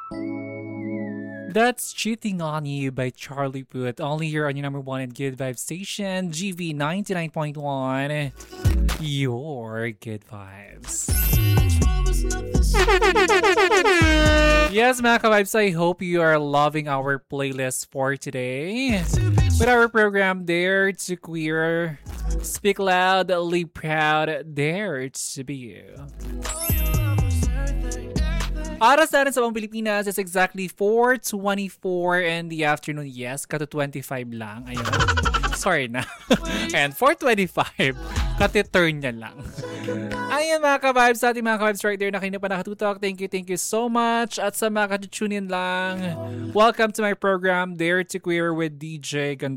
That's Cheating on You by Charlie Puth. Only here on your number one and good vibe station, GV 99.1. Your good vibes. Yes, mga ka-vibes, I hope you are loving our playlist for today. With our program, Dare to Queer, Speak Loud, Live Proud, Dare to Be You. Oras natin sa buong Pilipinas is exactly 4:24 in the afternoon. Yes, kato 25 lang. Ayun. Sorry na. And 4:25, kati-turn niya lang. Ayun mga ka-vibes, sa ating mga ka-vibes right there na kayo na pa nakatutok. Thank you so much. At sa mga katu-tune in lang, welcome to my program, Dare to Queer with DJ Ganda.